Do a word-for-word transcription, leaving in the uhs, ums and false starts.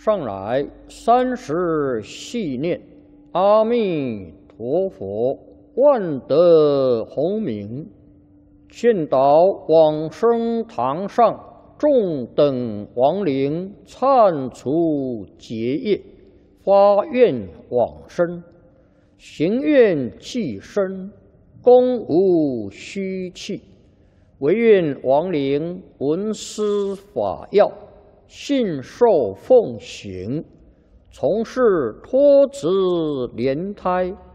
上来三时细念，阿弥陀佛，万德洪名。见到往生堂上众等亡灵忏除结业，发愿往生，行愿既生，功无虚弃。唯愿亡灵闻思法要，信受奉行，从事托子莲胎，